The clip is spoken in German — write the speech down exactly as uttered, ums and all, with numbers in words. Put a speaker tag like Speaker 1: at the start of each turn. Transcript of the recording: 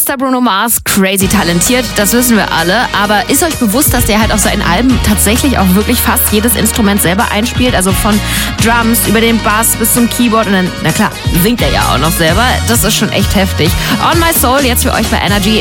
Speaker 1: Mister Bruno Mars, crazy talentiert, das wissen wir alle. Aber ist euch bewusst, dass der halt auf seinen Alben tatsächlich auch wirklich fast jedes Instrument selber einspielt? Also von Drums über den Bass bis zum Keyboard und dann, na klar, singt er ja auch noch selber. Das ist schon echt heftig. On My Soul, jetzt für euch bei Energy.